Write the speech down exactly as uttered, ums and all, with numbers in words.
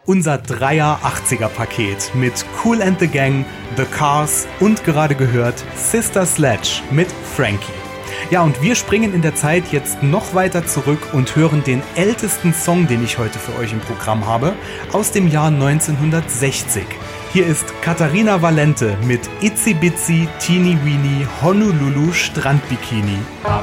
Unser Dreier achtziger-Paket mit Kool and the Gang, The Cars und gerade gehört Sister Sledge mit Frankie. Ja, und wir springen in der Zeit jetzt noch weiter zurück und hören den ältesten Song, den ich heute für euch im Programm habe, aus dem Jahr neunzehnhundertsechzig. Hier ist Katharina Valente mit Itsy Bitsy Teeny Weeny Honolulu Strandbikini.